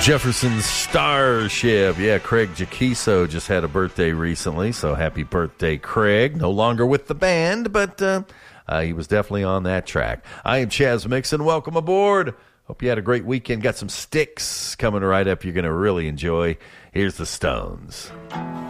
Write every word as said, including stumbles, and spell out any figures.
Jefferson Starship. Yeah, Craig Jaquiso just had a birthday recently, so happy birthday, Craig. No longer with the band, but uh, uh, he was definitely on that track. I am Chaz Mixon. Welcome aboard. Hope you had a great weekend. Got some sticks coming right up you're going to really enjoy. Here's the Stones.